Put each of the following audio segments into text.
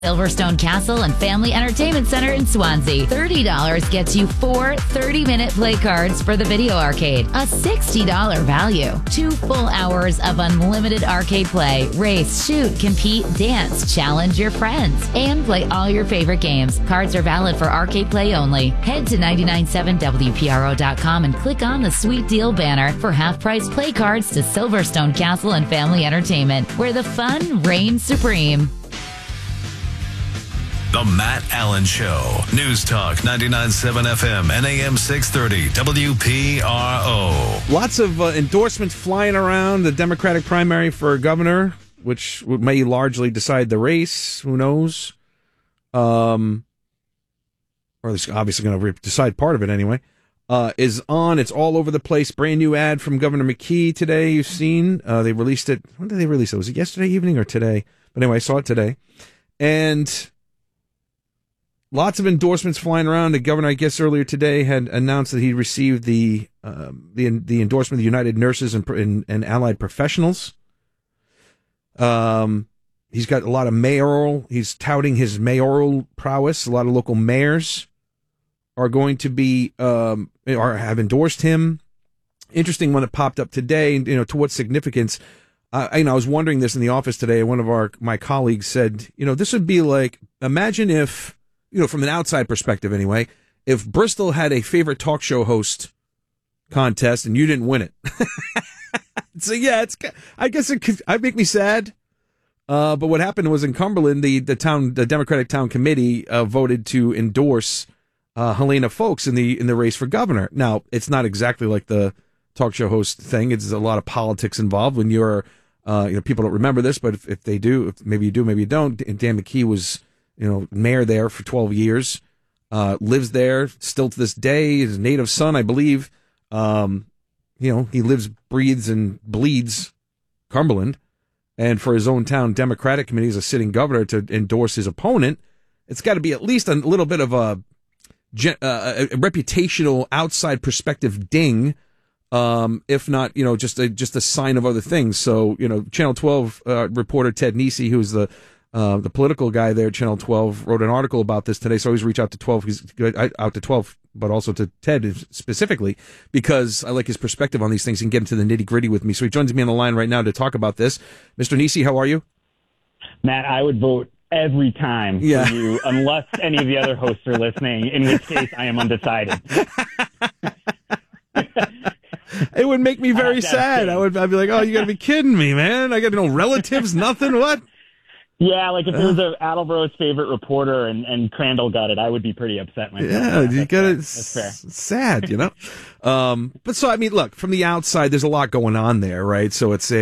Silverstone Castle and Family Entertainment Center in Swansea. $30 gets you 4 30-minute play cards for the video arcade. A $60 value. 2 full hours of unlimited arcade play. Race, shoot, compete, dance, challenge your friends, and play all your favorite games. Cards are valid for arcade play only. Head to 997WPRO.com and click on the Sweet Deal banner for half-price play cards to Silverstone Castle and Family Entertainment, where the fun reigns supreme. The Matt Allen Show. News Talk 99.7 FM and AM 630 WPRO. Lots of endorsements flying around the Democratic primary for governor, which may largely decide the race. Who knows? Or it's obviously going to decide part of it anyway. Is on. It's all over the place. Brand new ad from Governor McKee today. You've seen. They released it. When did they release it? Was it yesterday evening or today? But anyway, I saw it today. And lots of endorsements flying around. The governor, I guess, earlier today had announced that he received the endorsement of the United Nurses and Allied Professionals. He's got a lot of mayoral. He's touting his mayoral prowess. A lot of local mayors are going to be or have endorsed him. Interesting one that popped up today. To what significance? I was wondering this in the office today. One of my colleagues said, this would be like, imagine if, from an outside perspective anyway, if Bristol had a favorite talk show host contest and you didn't win it. So yeah, I guess I'd make me sad. But what happened was in Cumberland, the Democratic Town Committee voted to endorse Helena Foulkes in the race for governor. Now, it's not exactly like the talk show host thing. It's a lot of politics involved when you're, people don't remember this, but if they do, maybe you do, maybe you don't. Dan McKee was, mayor there for 12 years, lives there still to this day. His native son, I believe, he lives, breathes, and bleeds Cumberland. And for his own town Democratic committee as a sitting governor to endorse his opponent, it's got to be at least a little bit of a reputational outside perspective ding, if not, just a sign of other things. So, Channel 12 reporter Ted Nesi, who's the political guy there at Channel 12, wrote an article about this today. So I always reach out to 12. He's out to 12, but also to Ted specifically, because I like his perspective on these things and get into the nitty gritty with me. So he joins me on the line right now to talk about this. Mr. Nesi, how are you? Matt, I would vote every time for you, unless any of the other hosts are listening, in which case I am undecided. It would make me very sad. I'd be like, oh, you got to be kidding me, man. I got no relatives, nothing, what? Yeah, like if there was a Attleboro's favorite reporter and Crandall got it, I would be pretty upset myself. Yeah, you got it. That's fair. It's sad, But so, I mean, look, from the outside, there's a lot going on there, right? So it's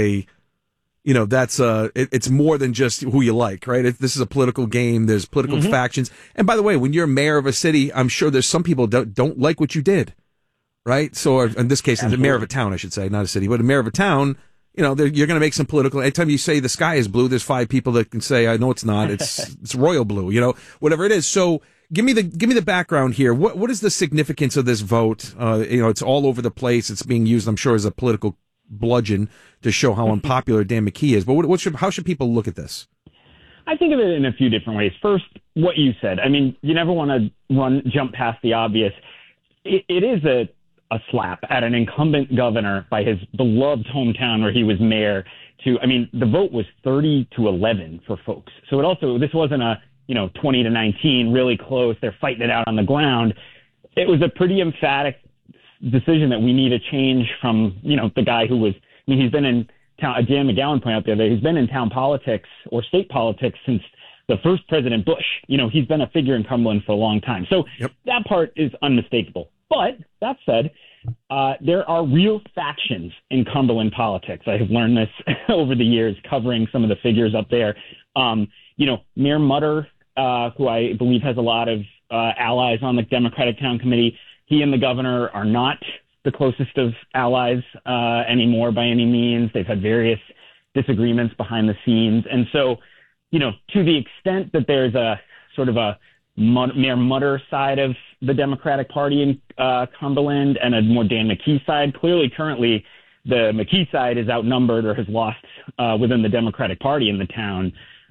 it's more than just who you like, right? This is a political game. There's political factions. And by the way, when you're mayor of a city, I'm sure there's some people don't like what you did, right? So in this case, the mayor of a town, I should say, not a city, but a mayor of a town, you're going to make some political. Anytime you say the sky is blue, there's 5 people that can say, I know it's not. It's royal blue, whatever it is. So give me the background here. What is the significance of this vote? It's all over the place. It's being used, I'm sure, as a political bludgeon to show how unpopular Dan McKee is. But how should people look at this? I think of it in a few different ways. First, what you said. I mean, you never want to jump past the obvious. It is a slap at an incumbent governor by his beloved hometown where he was mayor the vote was 30-11 for Foulkes. So this wasn't a, 20-19, really close. They're fighting it out on the ground. It was a pretty emphatic decision that we need a change from, the guy who was, he's been in town, Dan McGowan pointed out the other day, he's been in town politics or state politics since the first President Bush. He's been a figure in Cumberland for a long time. So that part is unmistakable. But that said, there are real factions in Cumberland politics. I have learned this over the years covering some of the figures up there. Mayor Mutter, who I believe has a lot of allies on the Democratic Town Committee, he and the governor are not the closest of allies anymore by any means. They've had various disagreements behind the scenes. And so, to the extent that there's a sort of a Mayor Mutter side of the Democratic Party in Cumberland and a more Dan McKee side, clearly currently the McKee side is outnumbered or has lost within the Democratic Party in the town.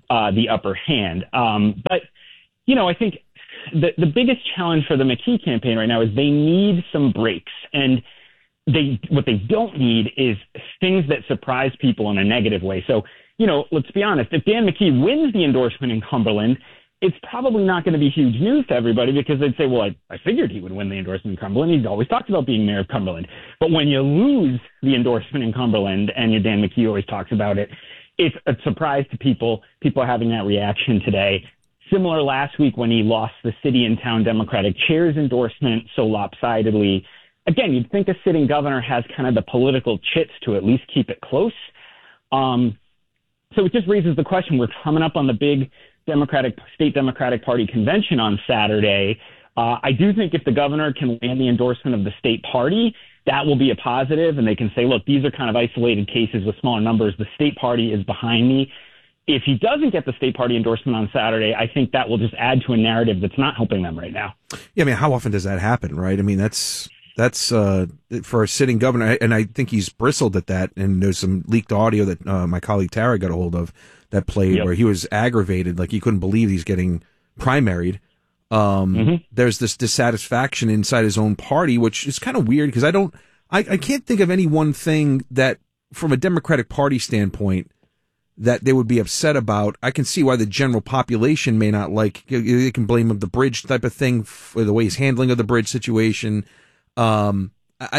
the upper hand. But, I think the biggest challenge for the McKee campaign right now is they need some breaks. And what they don't need is things that surprise people in a negative way. So, let's be honest, if Dan McKee wins the endorsement in Cumberland, it's probably not going to be huge news to everybody because they'd say, well, I figured he would win the endorsement in Cumberland. He's always talked about being mayor of Cumberland. But when you lose the endorsement in Cumberland, and your Dan McKee always talks about it, it's a surprise to people. People are having that reaction today. Similar last week when he lost the city and town Democratic chair's endorsement so lopsidedly. Again, you'd think a sitting governor has kind of the political chits to at least keep it close. So it just raises the question. We're coming up on the big state Democratic Party convention on Saturday. I do think if the governor can land the endorsement of the state party, that will be a positive, and they can say, look, these are kind of isolated cases with smaller numbers. The state party is behind me. If he doesn't get the state party endorsement on Saturday, I think that will just add to a narrative that's not helping them right now. Yeah, I mean, how often does that happen, right? I mean, that's for a sitting governor, and I think he's bristled at that. And there's some leaked audio that my colleague Tara got a hold of that played where he was aggravated, like he couldn't believe he's getting primaried. There's this dissatisfaction inside his own party, which is kind of weird because I can't think of any one thing that, from a Democratic Party standpoint, that they would be upset about. I can see why the general population may not like. They can blame him the bridge type of thing for the way he's handling of the bridge situation. I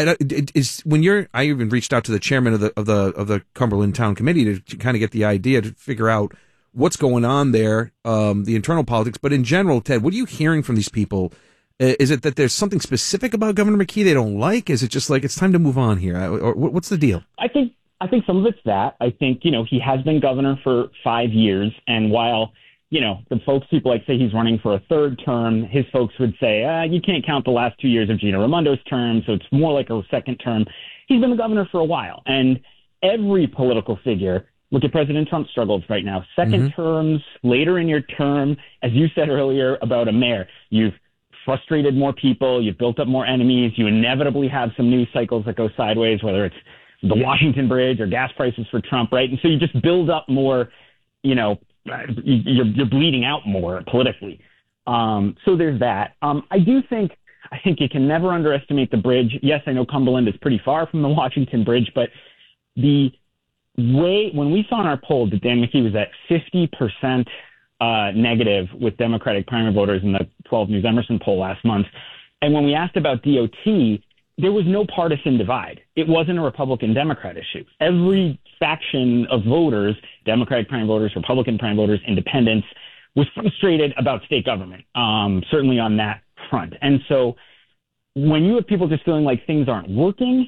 even reached out to the chairman of the Cumberland Town Committee to kind of get the idea to figure out what's going on there, the internal politics. But in general, Ted, what are you hearing from these people? Is it that there's something specific about Governor McKee they don't like? Is it just like it's time to move on here? Or what's the deal? I think some of it's that. I think, he has been governor for 5 years. And while, people like say he's running for a third term, his folks would say, you can't count the last 2 years of Gina Raimondo's term, so it's more like a second term. He's been the governor for a while. And every political figure, look at President Trump's struggles right now. Second terms, later in your term, as you said earlier about a mayor, you've frustrated more people, you've built up more enemies, you inevitably have some news cycles that go sideways, whether it's the Washington Bridge or gas prices for Trump, right? And so you just build up more, you're bleeding out more politically. So there's that. I think you can never underestimate the bridge. Yes, I know Cumberland is pretty far from the Washington Bridge, but the way, when we saw in our poll that Dan McKee was at 50% negative with Democratic primary voters in the 12 News Emerson poll last month, and when we asked about DOT, there was no partisan divide. It wasn't a Republican-Democrat issue. Every faction of voters, Democratic primary voters, Republican primary voters, independents, was frustrated about state government, certainly on that front. And so when you have people just feeling like things aren't working,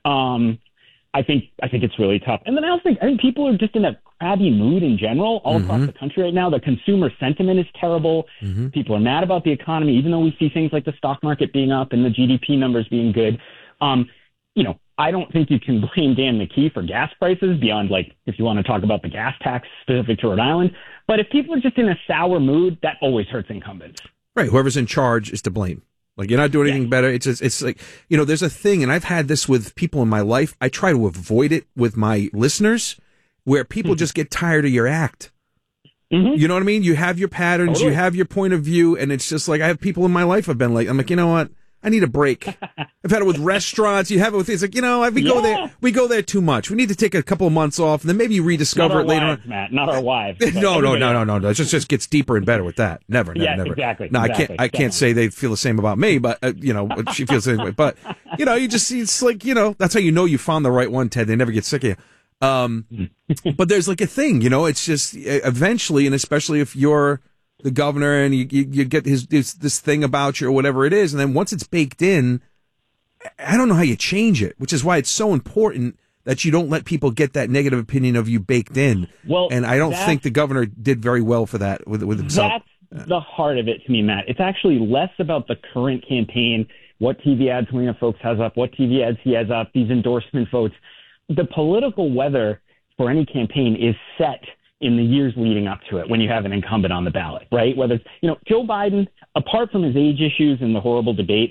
I think it's really tough. And then I think people are just in a crabby mood in general all across the country right now. The consumer sentiment is terrible. People are mad about the economy, even though we see things like the stock market being up and the GDP numbers being good. I don't think you can blame Dan McKee for gas prices beyond, like, if you want to talk about the gas tax specific to Rhode Island. But if people are just in a sour mood, that always hurts incumbents. Right. Whoever's in charge is to blame. Like, you're not doing anything better. It's like, there's a thing, and I've had this with people in my life. I try to avoid it with my listeners, where people just get tired of your act. You know what I mean? You have your patterns, you have your point of view, and it's just like, I have people in my life I've been like, I'm like, you know what? I need a break. I've had it with restaurants. You have it with things like, we go there too much. We need to take a couple of months off, and then maybe rediscover it later on. Matt, not our wives. No. It just gets deeper and better with that. Never. Exactly. No, I can't say they feel the same about me, but she feels the same way. But it's like, that's how you found the right one, Ted. They never get sick of you. But there's like a thing, it's just eventually, and especially if you're the governor and you get this thing about you or whatever it is, and then once it's baked in, I don't know how you change it, which is why it's so important that you don't let people get that negative opinion of you baked in. Well, and I don't think the governor did very well for that with himself. That's the heart of it to me, Matt. It's actually less about the current campaign, what TV ads Helena Foulkes has up, what TV ads he has up, these endorsement votes. The political weather for any campaign is set in the years leading up to it when you have an incumbent on the ballot, right? Whether, Joe Biden, apart from his age issues and the horrible debate,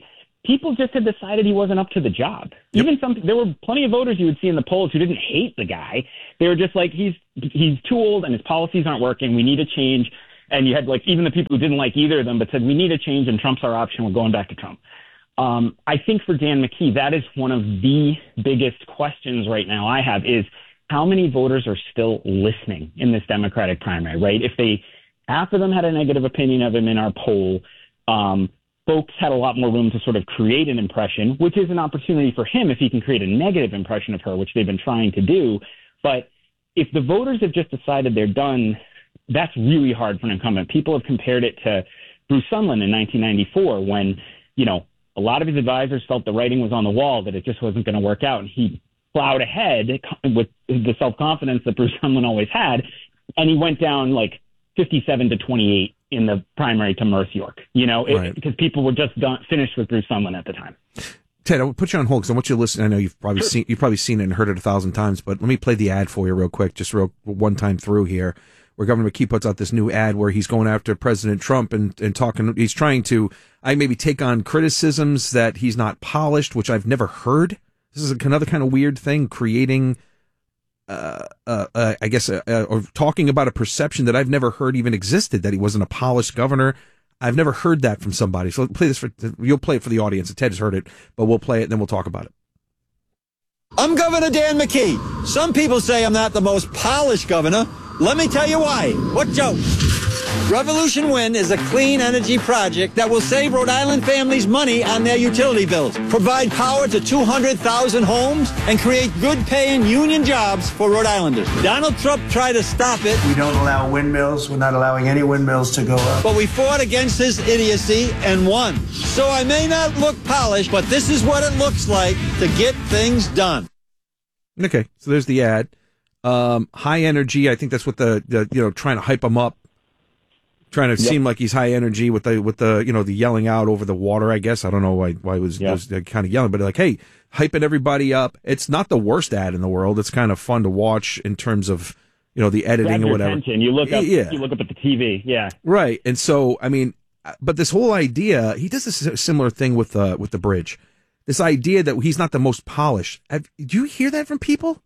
people just had decided he wasn't up to the job. Yep. There were plenty of voters you would see in the polls who didn't hate the guy. They were just like, he's too old and his policies aren't working. We need a change. And you had like even the people who didn't like either of them, but said we need a change and Trump's our option. We're going back to Trump. I think for Dan McKee, that is one of the biggest questions right now I have is how many voters are still listening in this Democratic primary, right? If half of them had a negative opinion of him in our poll, folks had a lot more room to sort of create an impression, which is an opportunity for him if he can create a negative impression of her, which they've been trying to do. But if the voters have just decided they're done, that's really hard for an incumbent. People have compared it to Bruce Sundlun in 1994 when, a lot of his advisors felt the writing was on the wall, that it just wasn't going to work out. And he plowed ahead with the self-confidence that Bruce Sundlun always had. And he went down like 57-28 in the primary to Murph York, because people were just finished with Bruce Sundlun at the time. Ted, I will put you on hold because I want you to listen. I know you've probably seen it and heard it 1,000 times, but let me play the ad for you real quick, just one time through here, where Governor McKee puts out this new ad where he's going after President Trump and talking. He's trying to, maybe take on criticisms that he's not polished, which I've never heard. This is another kind of weird thing, creating, or talking about a perception that I've never heard even existed, that he wasn't a polished governor. I've never heard that from somebody. So you'll play it for the audience. Ted has heard it, but we'll play it and then we'll talk about it. I'm Governor Dan McKee. Some people say I'm not the most polished governor. Let me tell you why. What joke? Revolution Wind is a clean energy project that will save Rhode Island families money on their utility bills, provide power to 200,000 homes, and create good-paying union jobs for Rhode Islanders. Donald Trump tried to stop it. We don't allow windmills. We're not allowing any windmills to go up. But we fought against his idiocy and won. So I may not look polished, but this is what it looks like to get things done. Okay, so there's the ad. High energy. I think that's what the trying to hype him up. Trying to seem like he's high energy with the yelling out over the water, I guess. I don't know why it was kind of yelling, but like, hey, hyping everybody up. It's not the worst ad in the world. It's kind of fun to watch in terms of, the editing or whatever. Attention. You look up at the TV. Yeah. Right. And so, but this whole idea, he does a similar thing with the bridge. This idea that he's not the most polished. Do you hear that from people?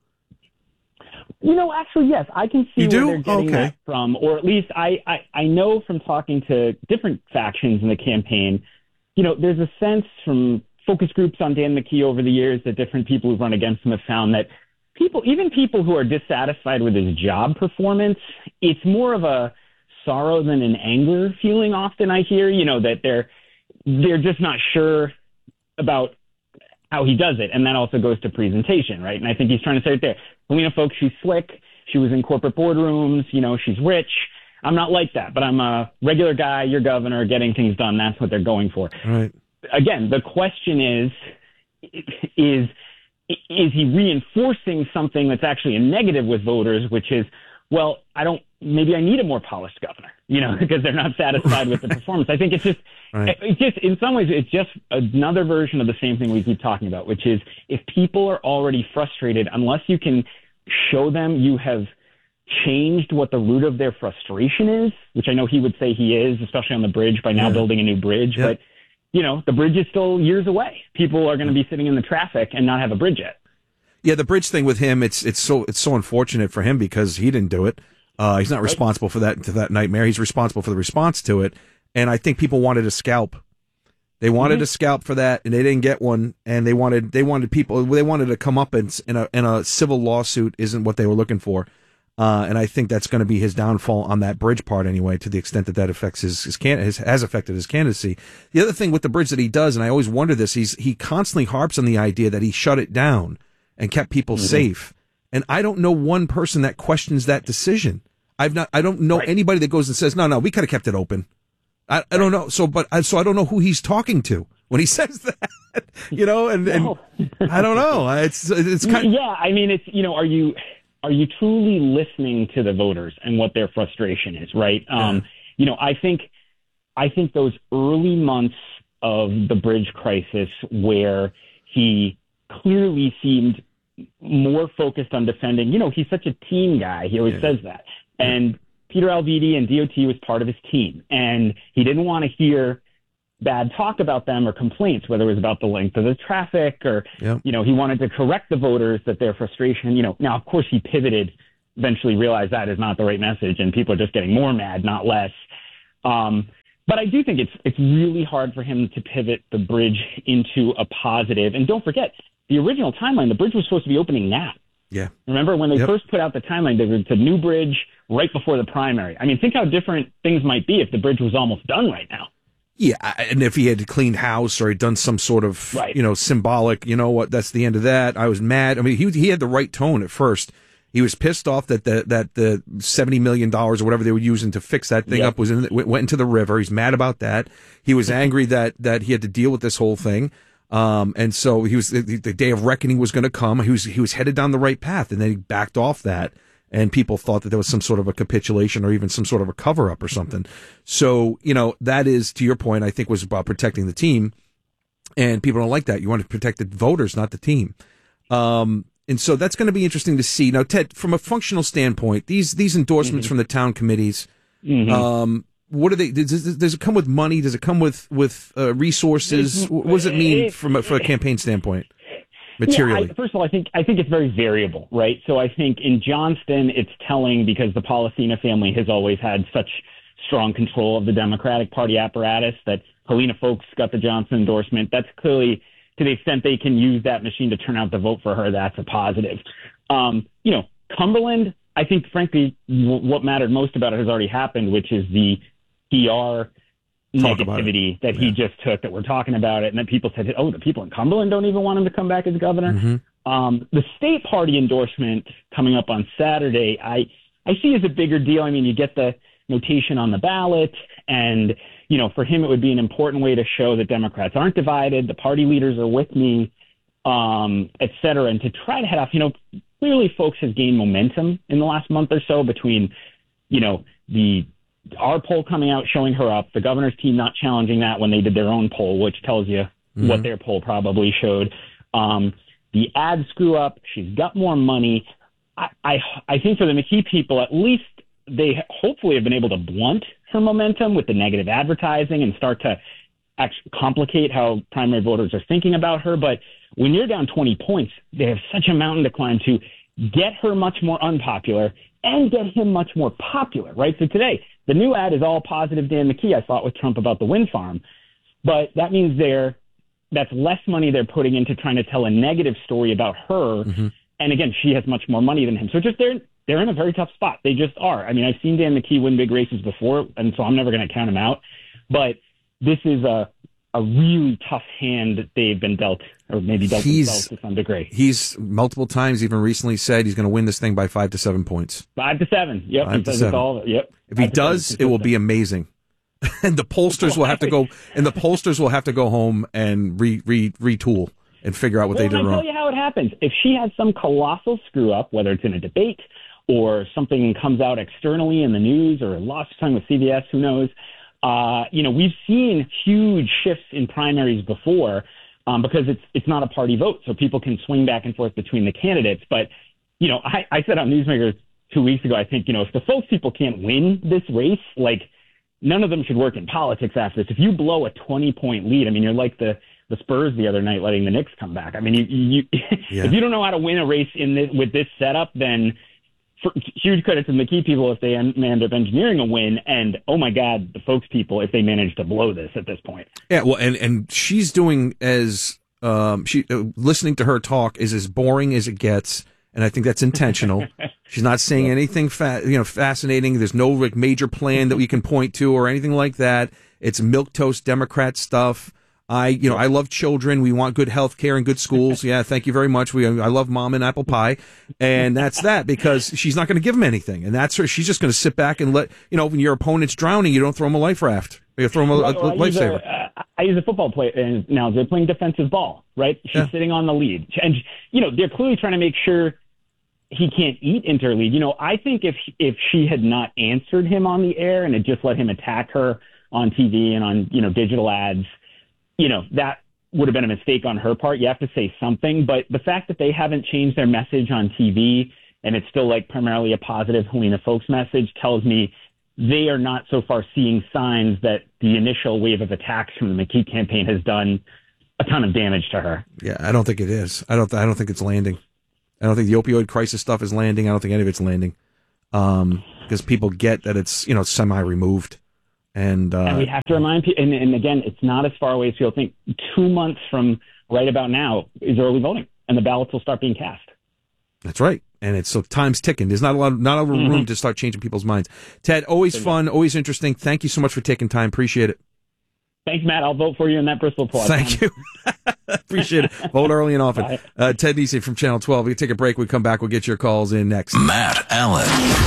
Actually, yes, I can see where they're getting that from, or at least I know from talking to different factions in the campaign, there's a sense from focus groups on Dan McKee over the years that different people who've run against him have found that even people who are dissatisfied with his job performance, it's more of a sorrow than an anger feeling often I hear, that they're just not sure about how he does it. And that also goes to presentation, right? And I think he's trying to say it there. Helena folks, she's slick. She was in corporate boardrooms. She's rich. I'm not like that, but I'm a regular guy. You're governor, getting things done. That's what they're going for. Right. Again, the question is he reinforcing something that's actually a negative with voters, which is, well, maybe I need a more polished governor, because they're not satisfied with the performance. I think it's just in some ways, it's just another version of the same thing we keep talking about, which is if people are already frustrated, unless you can show them you have changed what the root of their frustration is, which I know he would say he is, especially on the bridge by now building a new bridge. But, the bridge is still years away. People are going to be sitting in the traffic and not have a bridge yet. Yeah, the bridge thing with him, it's so unfortunate for him because he didn't do it. He's not responsible for that nightmare. He's responsible for the response to it. And I think people wanted a scalp. They wanted a scalp for that, and they didn't get one. And they wanted to come up in a civil lawsuit isn't what they were looking for. And I think that's going to be his downfall on that bridge part anyway, to the extent that affects has affected his candidacy. The other thing with the bridge that he does, and I always wonder this, he constantly harps on the idea that he shut it down and kept people safe. And I don't know one person that questions that decision. I don't know anybody that goes and says, no, we could have kept it open. I don't know. So I don't know who he's talking to when he says that, and I don't know. It's kind of, yeah. I mean, it's, are you truly listening to the voters and what their frustration is? Right. I think those early months of the bridge crisis where he clearly seemed more focused on defending, he's such a team guy. He always says that. And Peter Alviti and DOT was part of his team. And he didn't want to hear bad talk about them or complaints, whether it was about the length of the traffic or, Yep. he wanted to correct the voters that their frustration, now, of course, he pivoted, eventually realized that is not the right message and people are just getting more mad, not less. But I do think it's really hard for him to pivot the bridge into a positive. And don't forget, the original timeline, the bridge was supposed to be opening now. Yeah. Remember when they first put out the timeline, there was a new bridge right before the primary. I mean, think how different things might be if the bridge was almost done right now. Yeah, and if he had cleaned house or he'd done some sort of, symbolic, that's the end of that. I was mad. I mean, he had the right tone at first. He was pissed off that the $70 million or whatever they were using to fix that thing up went into the river. He's mad about that. He was angry that he had to deal with this whole thing. And so the day of reckoning was going to come. He was headed down the right path, and then he backed off that. And people thought that there was some sort of a capitulation or even some sort of a cover up or something. So, that is, to your point, I think was about protecting the team. And people don't like that. You want to protect the voters, not the team. And so that's going to be interesting to see. Now, Ted, from a functional standpoint, these endorsements from the town committees, what are they? Does it come with money? Does it come with resources? What does it mean from a campaign standpoint? Materially. Yeah, first of all, I think it's very variable, right? So I think in Johnston, it's telling because the Policina family has always had such strong control of the Democratic Party apparatus that Helena Foulkes got the Johnston endorsement. That's clearly, to the extent they can use that machine to turn out the vote for her, that's a positive. Cumberland, I think, frankly, what mattered most about it has already happened, which is the PR negativity that he just took, that we're talking about it, and then people said, the people in Cumberland don't even want him to come back as governor. The state party endorsement coming up on Saturday, I see as a bigger deal. I mean, you get the notation on the ballot, and for him it would be an important way to show that Democrats aren't divided, the party leaders are with me, et cetera, and to try to head off. Clearly Foulkes has gained momentum in the last month or so between our poll coming out showing her up, the governor's team not challenging that when they did their own poll, which tells you what their poll probably showed. The ad screw up. She's got more money. I think for the McKee people, at least they hopefully have been able to blunt her momentum with the negative advertising and start to actually complicate how primary voters are thinking about her. But when you're down 20 points, they have such a mountain to climb to get her much more unpopular and get him much more popular, right? So today, the new ad is all positive Dan McKee. I thought with Trump about the wind farm, but that means that's less money they're putting into trying to tell a negative story about her. And again, she has much more money than him. So just they're in a very tough spot. They just are. I mean, I've seen Dan McKee win big races before, and so I'm never going to count him out. But this is a really tough hand that they've been dealt, or maybe dealt themselves to some degree. He's multiple times, even recently, said he's going to win this thing by 5 to 7 points. 5 to 7. Yep. 5 to 7. If he does, it will be amazing. And the pollsters will have to go. And the pollsters will have to go home and retool and figure out what they did wrong. I'll tell you how it happens. If she has some colossal screw up, whether it's in a debate or something comes out externally in the news or lost time with CBS, who knows? We've seen huge shifts in primaries before because it's not a party vote, so people can swing back and forth between the candidates. But I said on Newsmakers 2 weeks ago, I think if the Foulkes people can't win this race, none of them should work in politics after this. If you blow a 20-point lead, I mean, you're like the Spurs the other night letting the Knicks come back. I mean, if you don't know how to win a race with this setup, then huge credit to the McKee people if they end up engineering a win, and oh my God, the Foulkes people if they manage to blow this at this point. Yeah, well, and she's doing as listening to her talk is as boring as it gets, and I think that's intentional. She's not saying anything fascinating. There's no major plan that we can point to or anything like that. It's milquetoast Democrat stuff. I love children. We want good health care and good schools. Yeah, thank you very much. I love mom and apple pie. And that's that, because she's not going to give them anything. And that's her. She's just going to sit back and let, when your opponent's drowning, you don't throw them a life raft. You throw them a lifesaver. I use a football play now. They're playing defensive ball, right? She's sitting on the lead. And, they're clearly trying to make sure he can't eat into her lead. I think if she had not answered him on the air and had just let him attack her on TV and on, digital ads, that would have been a mistake on her part. You have to say something. But the fact that they haven't changed their message on TV and it's still primarily a positive Helena Foulkes message tells me they are not so far seeing signs that the initial wave of attacks from the McKee campaign has done a ton of damage to her. Yeah, I don't think it is. I don't think it's landing. I don't think the opioid crisis stuff is landing. I don't think any of it's landing. Because people get that it's, semi-removed. And we have to remind people, and again, it's not as far away as people think. 2 months from right about now is early voting, and the ballots will start being cast. That's right. And so time's ticking. There's not a lot of room to start changing people's minds. Ted, always fun, always interesting. Thank you so much for taking time. Appreciate it. Thanks, Matt. I'll vote for you in that Bristol poll. Thank you. Appreciate it. Vote early and often. Ted Nesi from Channel 12. We take a break. We come back. We'll get your calls in next. Matt Allen.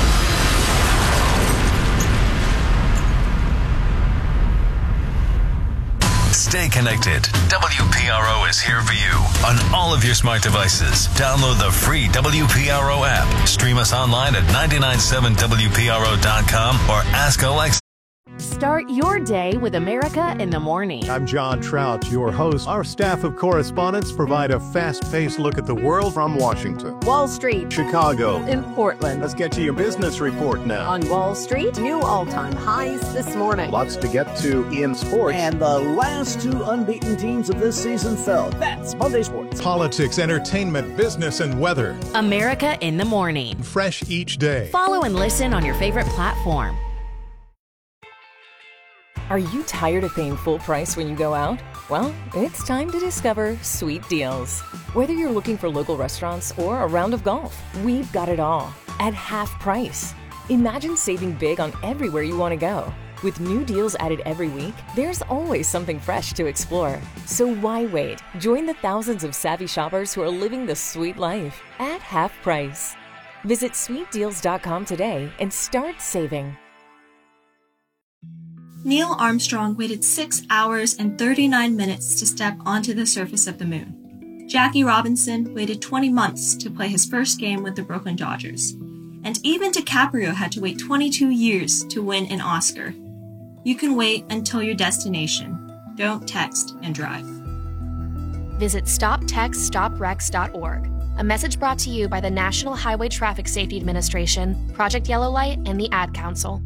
Stay connected. WPRO is here for you on all of your smart devices. Download the free WPRO app. Stream us online at 997WPRO.com or ask Alexa. Start your day with America in the Morning. I'm John Trout, your host. Our staff of correspondents provide a fast-paced look at the world from Washington, Wall Street, Chicago, and Portland. Let's get to your business report now. On Wall Street, new all-time highs this morning. Lots to get to in sports. And the last two unbeaten teams of this season fell. That's Monday Sports. Politics, entertainment, business, and weather. America in the Morning. Fresh each day. Follow and listen on your favorite platform. Are you tired of paying full price when you go out? Well, it's time to discover Sweet Deals. Whether you're looking for local restaurants or a round of golf, we've got it all at half price. Imagine saving big on everywhere you want to go. With new deals added every week, there's always something fresh to explore. So why wait? Join the thousands of savvy shoppers who are living the sweet life at half price. Visit sweetdeals.com today and start saving. Neil Armstrong waited 6 hours and 39 minutes to step onto the surface of the moon. Jackie Robinson waited 20 months to play his first game with the Brooklyn Dodgers. And even DiCaprio had to wait 22 years to win an Oscar. You can wait until your destination. Don't text and drive. Visit StopTextStopWrecks.org. A message brought to you by the National Highway Traffic Safety Administration, Project Yellow Light, and the Ad Council.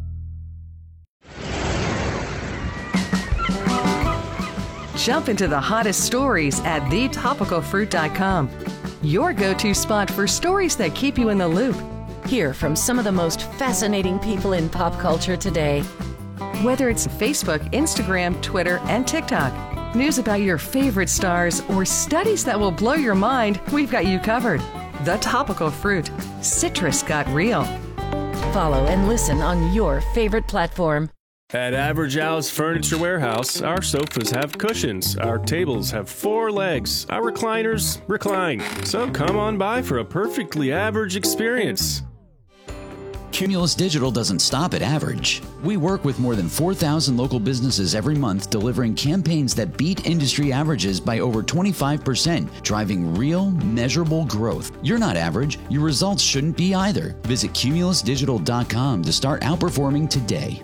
Jump into the hottest stories at thetopicalfruit.com. Your go-to spot for stories that keep you in the loop. Hear from some of the most fascinating people in pop culture today. Whether it's Facebook, Instagram, Twitter, and TikTok, news about your favorite stars, or studies that will blow your mind, we've got you covered. The Topical Fruit. Citrus got real. Follow and listen on your favorite platform. At Average Al's Furniture Warehouse, our sofas have cushions, our tables have 4 legs, our recliners recline. So come on by for a perfectly average experience. Cumulus Digital doesn't stop at average. We work with more than 4,000 local businesses every month, delivering campaigns that beat industry averages by over 25%, driving real, measurable growth. You're not average. Your results shouldn't be either. Visit cumulusdigital.com to start outperforming today.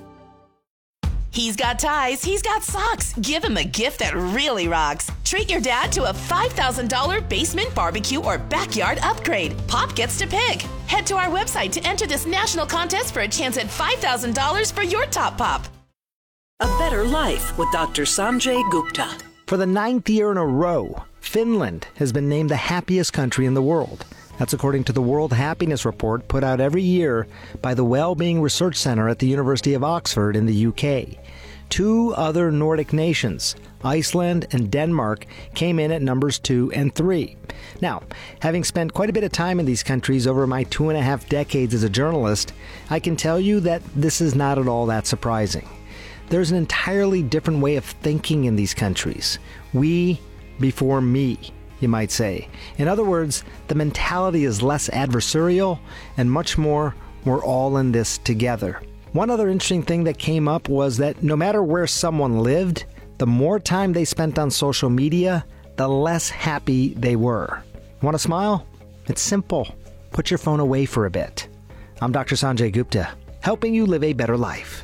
He's got ties, he's got socks. Give him a gift that really rocks. Treat your dad to a $5,000 basement barbecue or backyard upgrade. Pop gets to pick. Head to our website to enter this national contest for a chance at $5,000 for your top pop. A Better Life with Dr. Sanjay Gupta. For the 9th year in a row, Finland has been named the happiest country in the world. That's according to the World Happiness Report put out every year by the Wellbeing Research Centre at the University of Oxford in the UK. 2 other Nordic nations, Iceland and Denmark, came in at numbers 2 and 3. Now, having spent quite a bit of time in these countries over my 2.5 decades as a journalist, I can tell you that this is not at all that surprising. There's an entirely different way of thinking in these countries. We before me, you might say. In other words, the mentality is less adversarial and much more, we're all in this together. One other interesting thing that came up was that no matter where someone lived, the more time they spent on social media, the less happy they were. Want to smile? It's simple. Put your phone away for a bit. I'm Dr. Sanjay Gupta, helping you live a better life.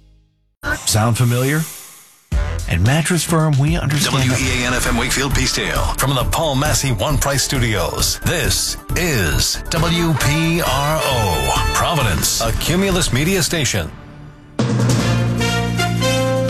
Sound familiar? At Mattress Firm, we understand. WEAN-FM Wakefield Peacedale from the Paul Massey One Price Studios. This is WPRO, Providence, a Cumulus media station.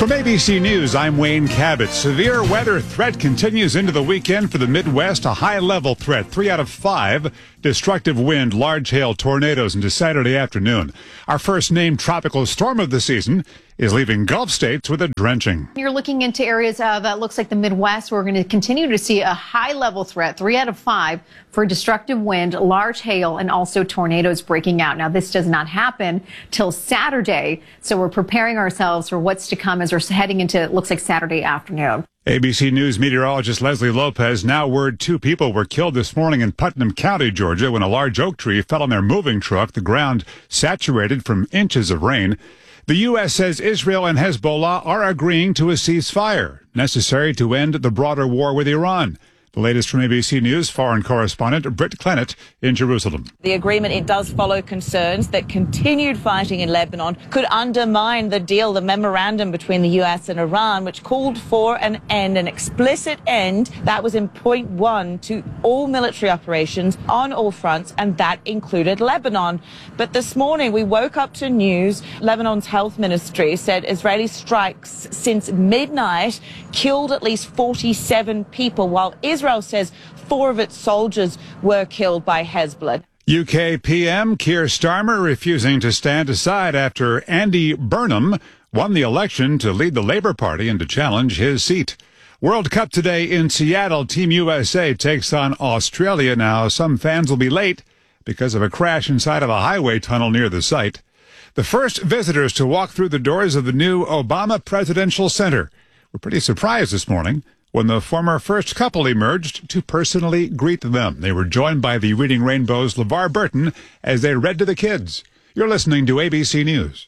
From ABC News, I'm Wayne Cabot. Severe weather threat continues into the weekend for the Midwest. A high-level threat, 3 out of 5. Destructive wind, large hail, tornadoes into Saturday afternoon. Our first named tropical storm of the season is leaving Gulf states with a drenching. You're looking into areas that looks like the Midwest. We're going to continue to see a high-level threat, 3 out of 5, for destructive wind, large hail, and also tornadoes breaking out. Now, this does not happen till Saturday, so we're preparing ourselves for what's to come as we're heading into, it looks like, Saturday afternoon. ABC News meteorologist Leslie Lopez. Now word 2 people were killed this morning in Putnam County, Georgia, when a large oak tree fell on their moving truck. The ground saturated from inches of rain. The U.S. says Israel and Hezbollah are agreeing to a ceasefire necessary to end the broader war with Iran. The latest from ABC News foreign correspondent Britt Clennett in Jerusalem. The agreement, it does follow concerns that continued fighting in Lebanon could undermine the deal, the memorandum between the U.S. and Iran, which called for an explicit end. That was in point 1 to all military operations on all fronts, and that included Lebanon. But this morning we woke up to news. Lebanon's health ministry said Israeli strikes since midnight killed at least 47 people, while Israel says 4 of its soldiers were killed by Hezbollah. UK PM Keir Starmer refusing to stand aside after Andy Burnham won the election to lead the Labour Party and to challenge his seat. World Cup today in Seattle. Team USA takes on Australia. Now, some fans will be late because of a crash inside of a highway tunnel near the site. The first visitors to walk through the doors of the new Obama Presidential Center were pretty surprised this morning when the former first couple emerged to personally greet them. They were joined by the Reading Rainbow's LeVar Burton as they read to the kids. You're listening to ABC News.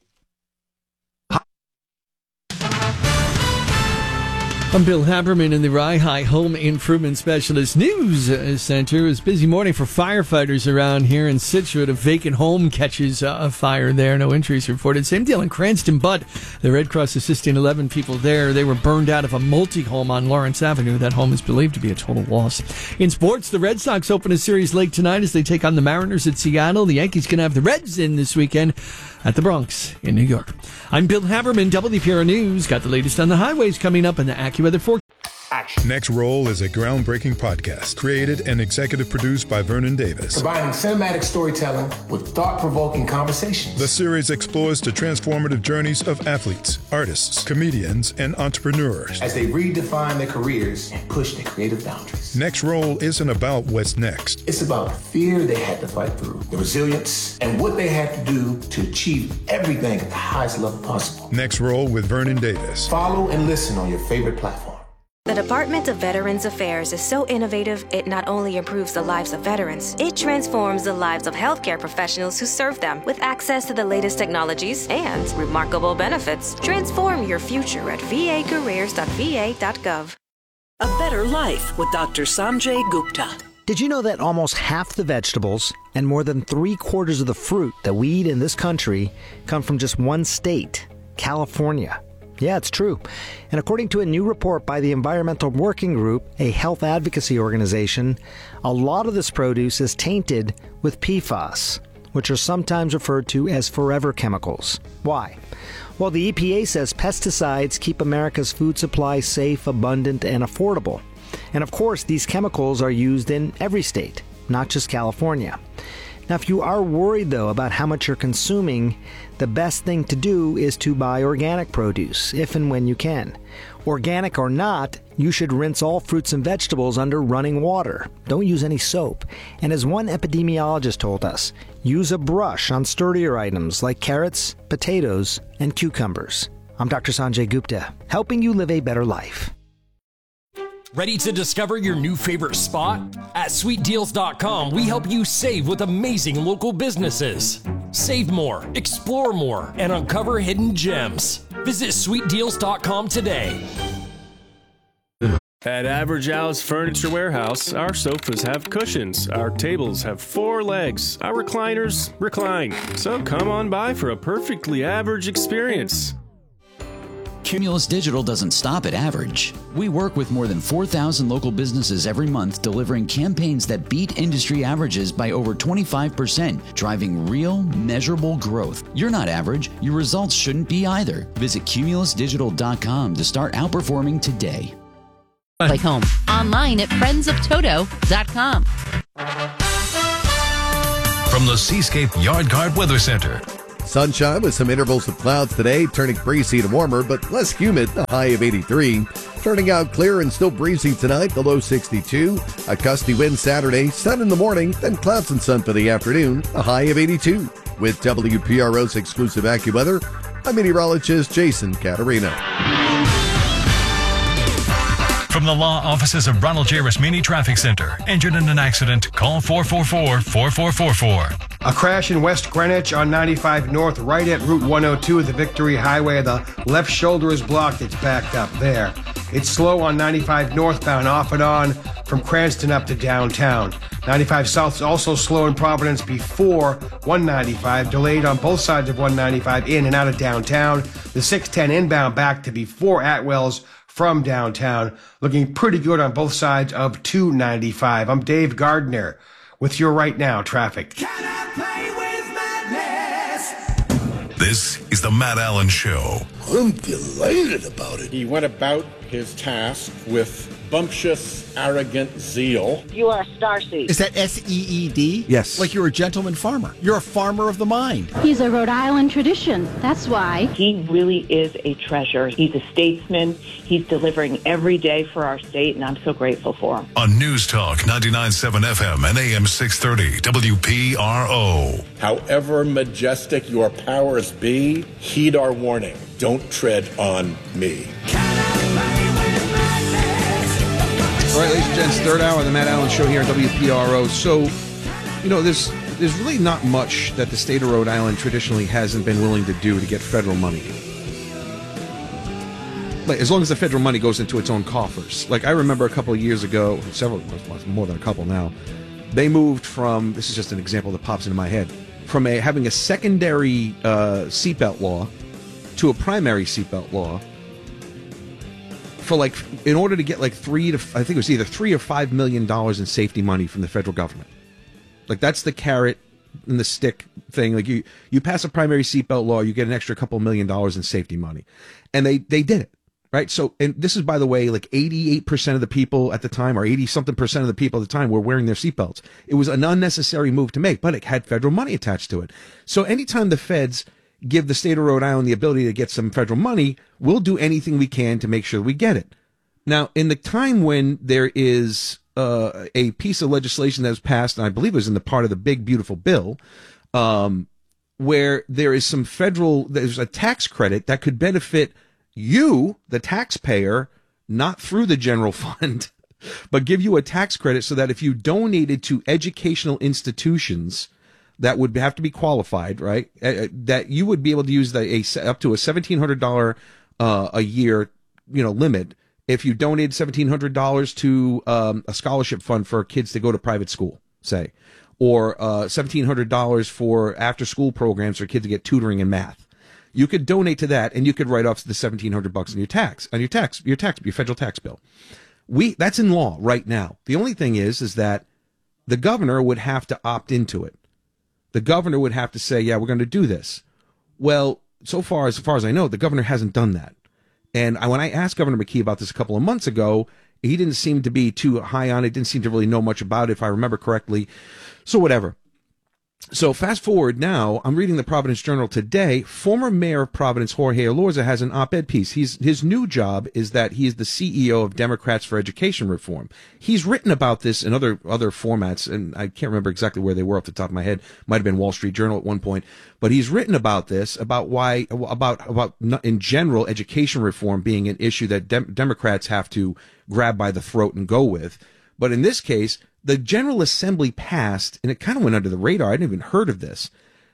I'm Bill Haberman in the Rye Home Improvement Specialist News Center. It was a busy morning for firefighters around here in Scituate. A vacant home catches a fire there. No injuries reported. Same deal in Cranston, but the Red Cross assisting 11 people there. They were burned out of a multi-home on Lawrence Avenue. That home is believed to be a total loss. In sports, the Red Sox open a series late tonight as they take on the Mariners at Seattle. The Yankees going to have the Reds in this weekend at the Bronx in New York. I'm Bill Haberman, WPRO News. Got the latest on the highways coming up in the AccuWeather forecast. Next Roll is a groundbreaking podcast created and executive produced by Vernon Davis. Combining cinematic storytelling with thought-provoking conversations. The series explores the transformative journeys of athletes, artists, comedians, and entrepreneurs as they redefine their careers and push their creative boundaries. Next Roll isn't about what's next. It's about the fear they had to fight through, the resilience, and what they had to do to achieve everything at the highest level possible. Next Roll with Vernon Davis. Follow and listen on your favorite platform. The Department of Veterans Affairs is so innovative, it not only improves the lives of veterans, it transforms the lives of healthcare professionals who serve them with access to the latest technologies and remarkable benefits. Transform your future at vacareers.va.gov. A Better Life with Dr. Sanjay Gupta. Did you know that almost half the vegetables and more than 3/4 of the fruit that we eat in this country come from just one state, California? Yeah, it's true. And according to a new report by the Environmental Working Group, a health advocacy organization, a lot of this produce is tainted with PFAS, which are sometimes referred to as forever chemicals. Why? Well, the EPA says pesticides keep America's food supply safe, abundant, and affordable. And of course, these chemicals are used in every state, not just California. Now, if you are worried, though, about how much you're consuming, the best thing to do is to buy organic produce, if and when you can. Organic or not, you should rinse all fruits and vegetables under running water. Don't use any soap. And as one epidemiologist told us, use a brush on sturdier items like carrots, potatoes, and cucumbers. I'm Dr. Sanjay Gupta, helping you live a better life. Ready to discover your new favorite spot? At SweetDeals.com, we help you save with amazing local businesses. Save more, explore more, and uncover hidden gems. Visit SweetDeals.com today. At Average Al's Furniture Warehouse, our sofas have cushions, our tables have 4 legs, our recliners recline. So come on by for a perfectly average experience. Cumulus Digital doesn't stop at average. We work with more than 4,000 local businesses every month, delivering campaigns that beat industry averages by over 25%, driving real, measurable growth. You're not average. Your results shouldn't be either. Visit cumulusdigital.com to start outperforming today. Like home. Online at friendsoftoto.com. From the Seascape Yard Guard Weather Center. Sunshine with some intervals of clouds today, turning breezy to warmer, but less humid, a high of 83. Turning out clear and still breezy tonight, the low 62. A gusty wind Saturday, sun in the morning, then clouds and sun for the afternoon, a high of 82. With WPRO's exclusive AccuWeather, I'm meteorologist Jason Caterina. From the law offices of Ronald J. Rasmini Traffic Center. Injured in an accident? Call 444-4444. A crash in West Greenwich on 95 North, right at Route 102 at the Victory Highway. The left shoulder is blocked. It's backed up there. It's slow on 95 northbound, off and on from Cranston up to downtown. 95 South is also slow in Providence before 195, delayed on both sides of 195 in and out of downtown. The 610 inbound back to before Atwell's from downtown, looking pretty good on both sides of 295. I'm Dave Gardner with your Right Now traffic. This is the Matt Allen Show. I'm delighted about it. He went about his task with bumptious, arrogant zeal. You are a starseed. Is that S-E-E-D? Yes. Like you're a gentleman farmer. You're a farmer of the mind. He's a Rhode Island tradition. That's why. He really is a treasure. He's a statesman. He's delivering every day for our state, and I'm so grateful for him. On News Talk 99.7 FM and AM 630 WPRO. However majestic your powers be, heed our warning. Don't tread on me. All right, ladies and gents, third hour of the Matt Allen Show here at WPRO. So, you know, there's really not much that the state of Rhode Island traditionally hasn't been willing to do to get federal money. Like, as long as the federal money goes into its own coffers. Like, I remember a couple of years ago, more than a couple now, they moved from, this is just an example that pops into my head, from having a secondary seatbelt law to a primary seatbelt law. For in order to get I think it was either $3 or $5 million in safety money from the federal government. Like, that's the carrot and the stick thing. Like, you pass a primary seatbelt law, you get an extra couple $1 million in safety money, and they did it, right? So, and this is, by the way, 88% of the people at the time, or 80-something% of the people at the time, were wearing their seatbelts. It was an unnecessary move to make, but it had federal money attached to it. So, anytime the feds give the state of Rhode Island the ability to get some federal money, we'll do anything we can to make sure we get it. Now, in the time when there is a piece of legislation that was passed, and I believe it was in the part of the big, beautiful bill, where there is there's a tax credit that could benefit you, the taxpayer, not through the general fund, but give you a tax credit so that if you donated to educational institutions that would have to be qualified, right? That you would be able to use up to a $1,700 a year, limit if you donated $1,700 to a scholarship fund for kids to go to private school, say, or $1,700 for after-school programs for kids to get tutoring in math. You could donate to that, and you could write off the $1,700 on your federal tax bill. That's in law right now. The only thing is that the governor would have to opt into it. The governor would have to say, yeah, we're going to do this. Well, so far as I know, the governor hasn't done that. And when I asked Governor McKee about this a couple of months ago, he didn't seem to be too high on it, didn't seem to really know much about it, if I remember correctly. So whatever. So fast forward now, I'm reading the Providence Journal today. Former Mayor of Providence, Jorge Elorza, has an op-ed piece. His new job is that he is the CEO of Democrats for Education Reform. He's written about this in other formats, and I can't remember exactly where they were off the top of my head. Might have been Wall Street Journal at one point. But he's written about this, about in general education reform being an issue that Democrats have to grab by the throat and go with. But in this case, the General Assembly passed, and it kind of went under the radar. I hadn't even heard of this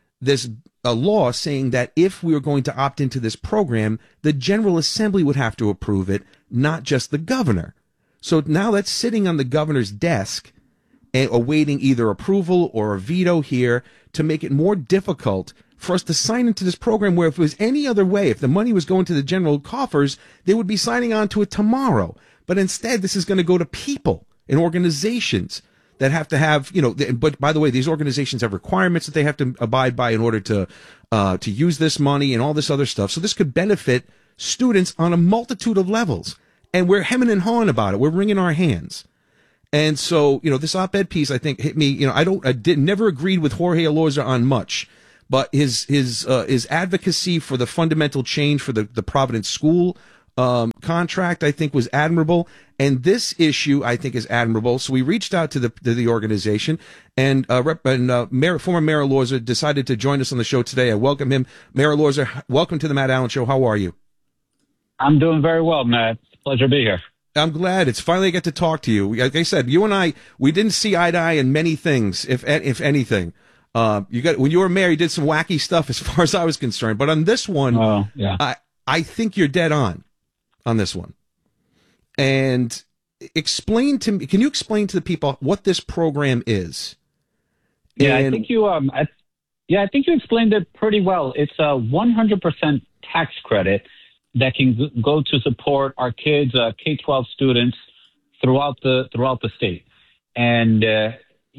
a law saying that if we were going to opt into this program, the General Assembly would have to approve it, not just the governor. So now that's sitting on the governor's desk and awaiting either approval or a veto here to make it more difficult for us to sign into this program where if it was any other way, if the money was going to the general coffers, they would be signing on to it tomorrow. But instead, this is going to go to people and organizations that have to have, but by the way, these organizations have requirements that they have to abide by in order to use this money and all this other stuff. So this could benefit students on a multitude of levels. And we're hemming and hawing about it. We're wringing our hands. And so, this op-ed piece, I think, hit me. Never agreed with Jorge Elorza on much, but his advocacy for the fundamental change for the Providence school contract, I think, was admirable. And this issue, I think, is admirable. So we reached out to the organization, and former Mayor Elorza decided to join us on the show today. I welcome him. Mayor Elorza, welcome to the Matt Allen Show. How are you? I'm doing very well, Matt. Pleasure to be here. I'm glad. It's finally I get to talk to you. Like I said, you and I, we didn't see eye to eye in many things, if anything. When you were mayor, you did some wacky stuff as far as I was concerned. But on this one, I think you're dead on this one. And explain to me, can you explain to the people what this program is? Yeah, I think you explained it pretty well. It's a 100% tax credit that can go to support our kids, K-12 students throughout the state. And, as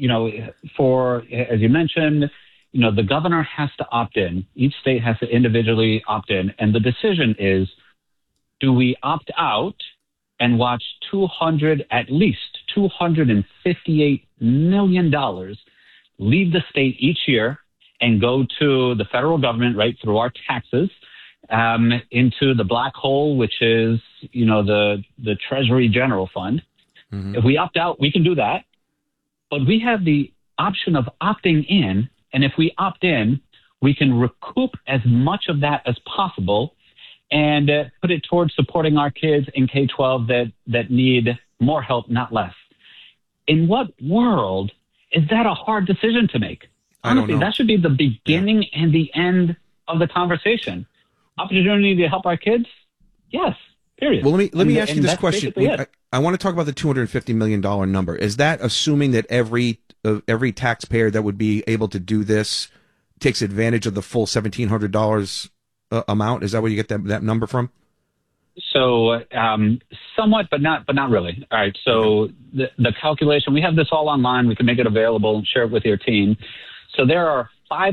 you mentioned, the governor has to opt in. Each state has to individually opt in. And the decision is, do we opt out and watch at least $258 million leave the state each year and go to the federal government, right, through our taxes, into the black hole, which is, the Treasury General Fund. Mm-hmm. If we opt out, we can do that. But we have the option of opting in. And if we opt in, we can recoup as much of that as possible and put it towards supporting our kids in K-12 that need more help, not less. In what world is that a hard decision to make? Honestly, that should be the beginning and the end of the conversation. Opportunity to help our kids? Yes, period. Well, let me ask you this question. I want to talk about the $250 million number. Is that assuming that every taxpayer that would be able to do this takes advantage of the full $1,700 amount? Is that where you get that number from? So somewhat, but not really. All right. So the calculation, we have this all online. We can make it available and share it with your team. So there are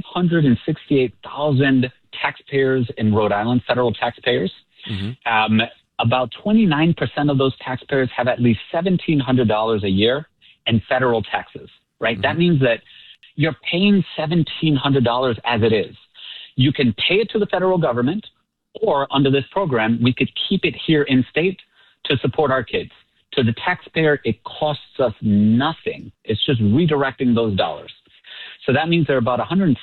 568,000 taxpayers in Rhode Island, federal taxpayers. Mm-hmm. About 29% of those taxpayers have at least $1,700 a year in federal taxes, right? Mm-hmm. That means that you're paying $1,700 as it is. You can pay it to the federal government, or under this program, we could keep it here in state to support our kids. To the taxpayer, it costs us nothing. It's just redirecting those dollars. So that means there are about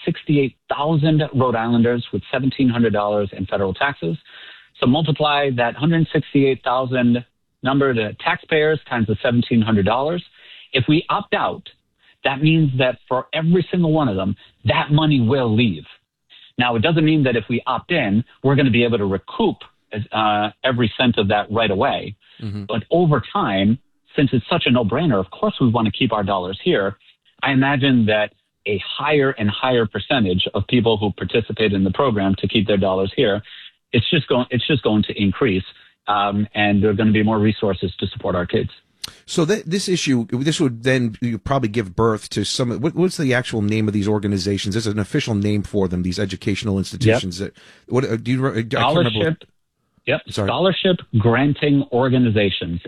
168,000 Rhode Islanders with $1,700 in federal taxes. So multiply that 168,000 number to taxpayers times the $1,700. If we opt out, that means that for every single one of them, that money will leave. Now, it doesn't mean that if we opt in, we're going to be able to recoup every cent of that right away. Mm-hmm. But over time, since it's such a no-brainer, of course we want to keep our dollars here. I imagine that a higher and higher percentage of people who participate in the program to keep their dollars here, it's just going to increase, and there are going to be more resources to support our kids. So this would then probably give birth to some. What's the actual name of these organizations? There's an official name for them. These educational institutions. Yep. Scholarship. Yep. Sorry. Scholarship granting organizations,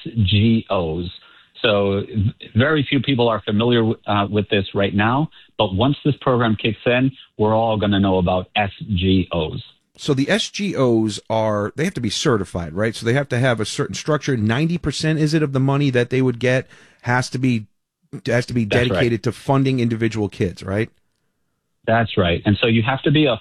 SGOs. So very few people are familiar with this right now, but once this program kicks in, we're all going to know about SGOs. So the SGOs they have to be certified, right? So they have to have a certain structure. 90%, is it, of the money that they would get has to be dedicated to funding individual kids, right? That's right. And so you have to be a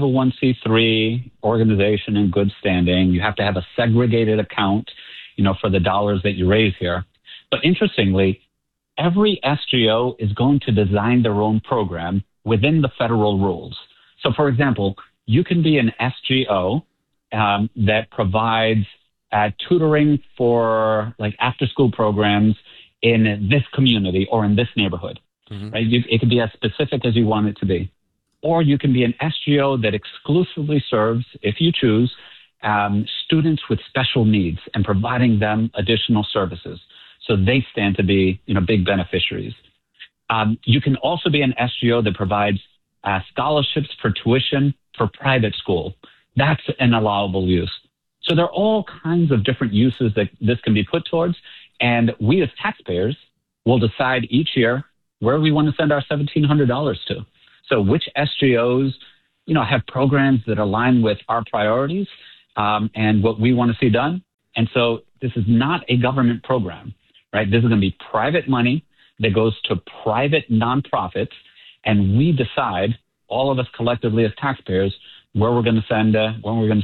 501c3 organization in good standing. You have to have a segregated account, for the dollars that you raise here. But interestingly, every SGO is going to design their own program within the federal rules. So, for example, you can be an SGO that provides tutoring for after-school programs in this community or in this neighborhood. Mm-hmm. Right? It could be as specific as you want it to be. or you can be an SGO that exclusively serves, if you choose, students with special needs and providing them additional services. So they stand to be, big beneficiaries. You can also be an SGO that provides scholarships for tuition for private school. That's an allowable use. So there are all kinds of different uses that this can be put towards. And we as taxpayers will decide each year where we want to send our $1,700 to. So which SGOs, have programs that align with our priorities and what we want to see done. And so this is not a government program, right? This is going to be private money that goes to private nonprofits, and we decide, all of us collectively as taxpayers, where we're going to send our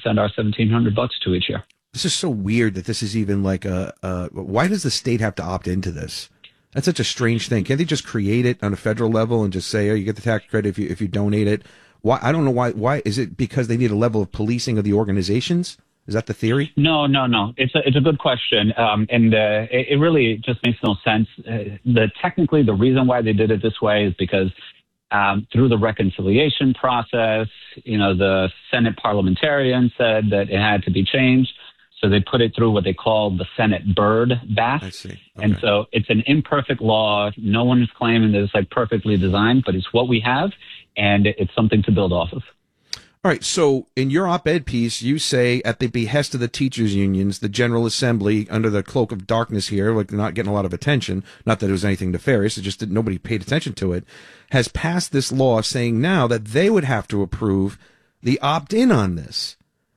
$1,700 to each year. This is so weird that this is even like why does the state have to opt into this? That's such a strange thing. Can't they just create it on a federal level and just say, oh, you get the tax credit if you donate it? Why? I don't know why. Why is it because they need a level of policing of the organizations? Is that the theory? No. It's a good question, and it really just makes no sense. Technically, the reason why they did it this way is because through the reconciliation process, the Senate parliamentarians said that it had to be changed. So they put it through what they call the Senate Byrd bath. I see. Okay. And so it's an imperfect law. No one is claiming that it's perfectly designed, but it's what we have, and it's something to build off of. All right. So in your op-ed piece, you say, at the behest of the teachers' unions, the General Assembly, under the cloak of darkness here, like not getting a lot of attention, not that it was anything nefarious, it just that nobody paid attention to it, has passed this law saying now that they would have to approve the opt-in on this.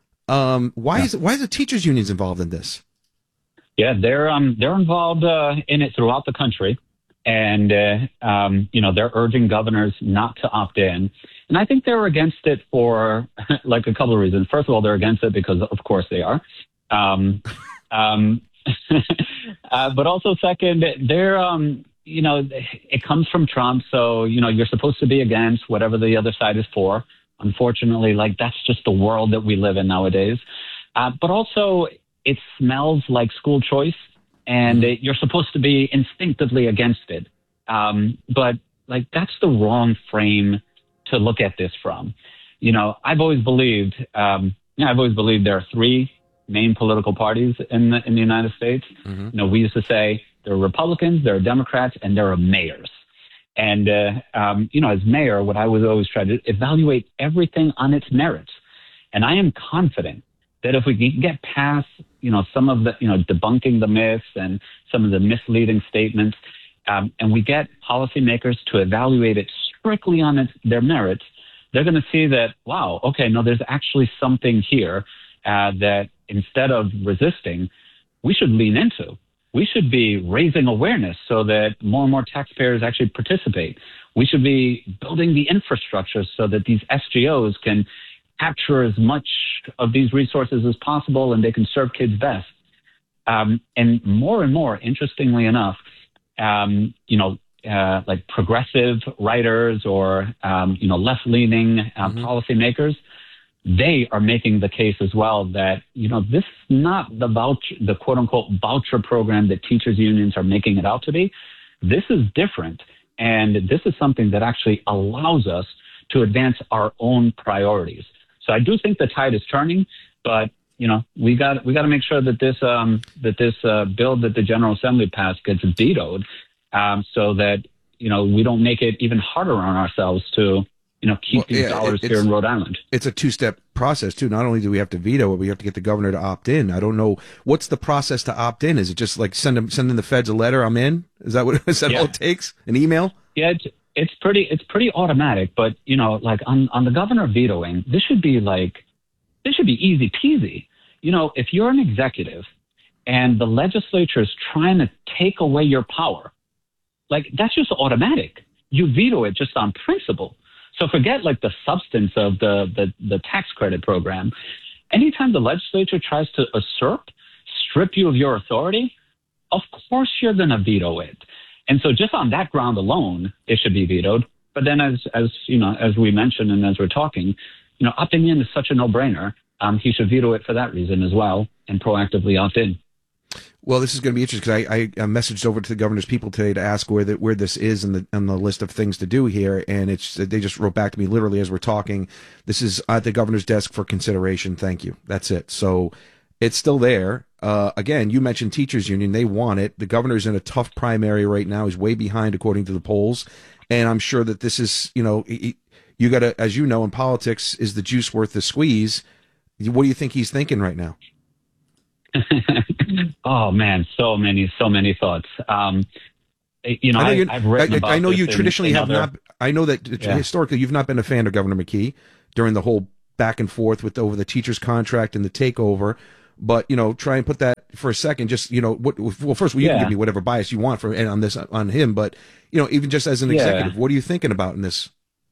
Why is the teachers' unions involved in this? Yeah, they're involved in it throughout the country, and they're urging governors not to opt in. And I think they're against it for a couple of reasons. First of all, they're against it because, of course, they are. But also, second, they're it comes from Trump, so you're supposed to be against whatever the other side is for. Unfortunately, that's just the world that we live in nowadays. But also, it smells like school choice, and you're supposed to be instinctively against it. But that's the wrong frame to look at this from. I've always believed there are three main political parties in the United States. Mm-hmm. We used to say there are Republicans, there are Democrats, and there are mayors. And, as mayor, what I was always trying to evaluate everything on its merits. And I am confident that if we can get past, some of the, debunking the myths and some of the misleading statements, and we get policymakers to evaluate it strictly on their merits, they're going to see that, wow, okay, no, there's actually something here that instead of resisting, we should lean into. We should be raising awareness so that more and more taxpayers actually participate. We should be building the infrastructure so that these SGOs can capture as much of these resources as possible and they can serve kids best. And more, interestingly enough, progressive writers or, left-leaning policymakers, they are making the case as well that, this is not the quote unquote voucher program that teachers unions are making it out to be. This is different. And this is something that actually allows us to advance our own priorities. So I do think the tide is turning, but, we got to make sure that this bill that the General Assembly passed gets vetoed, so that, we don't make it even harder on ourselves to, keep these dollars here in Rhode Island. It's a two-step process, too. Not only do we have to veto it, we have to get the governor to opt in. I don't know. What's the process to opt in? Is it just sending the feds a letter, I'm in? Is that all it takes? An email? Yeah, it's pretty automatic. But, on the governor vetoing, this should be easy peasy. If you're an executive and the legislature is trying to take away your power, that's just automatic. You veto it just on principle. So forget the substance of the tax credit program. Anytime the legislature tries to strip you of your authority, of course you're going to veto it. And so just on that ground alone, it should be vetoed. But then as we mentioned and as we're talking, opting in is such a no-brainer. He should veto it for that reason as well and proactively opt in. Well, this is going to be interesting because I messaged over to the governor's people today to ask where this is on the list of things to do here, and they just wrote back to me literally as we're talking. This is at the governor's desk for consideration. Thank you. That's it. So it's still there. Again, you mentioned teachers union. They want it. The governor's in a tough primary right now. He's way behind according to the polls, and I'm sure that this is, you got to, as you know, in politics, is the juice worth the squeeze? What do you think he's thinking right now? Oh man, so many thoughts. I've written about I know this you traditionally have other... not. I know that historically you've not been a fan of Governor McKee during the whole back and forth over the teachers' contract and the takeover. But try and put that for a second. Just well, first you can give me whatever bias you want on him. But even just as an executive, what are you thinking about in this?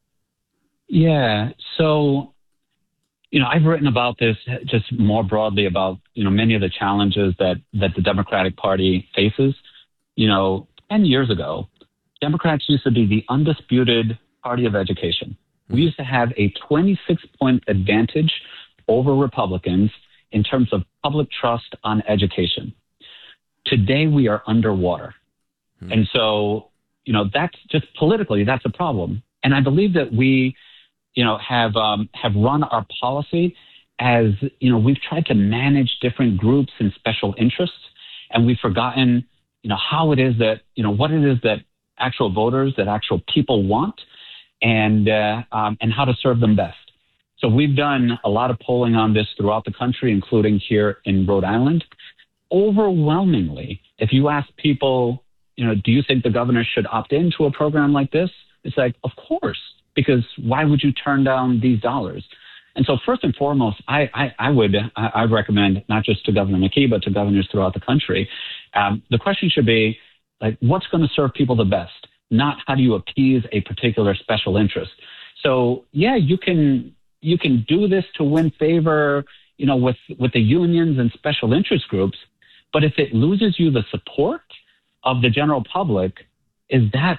Yeah. So. I've written about this just more broadly about, many of the challenges that the Democratic Party faces. 10 years ago, Democrats used to be the undisputed party of education. We used to have a 26-point advantage over Republicans in terms of public trust on education. Today, we are underwater. And so, that's just politically, that's a problem. And I believe that we have run our policy as, we've tried to manage different groups and special interests, and we've forgotten, how it is that, what it is that actual voters, that actual people want, and how to serve them best. So we've done a lot of polling on this throughout the country, including here in Rhode Island. Overwhelmingly, if you ask people, do you think the governor should opt into a program like this? It's like, of course. Because why would you turn down these dollars? And so first and foremost, I recommend not just to Governor McKee, but to governors throughout the country. The question should be, what's going to serve people the best? Not how do you appease a particular special interest. So you can do this to win favor, with the unions and special interest groups. But if it loses you the support of the general public, is that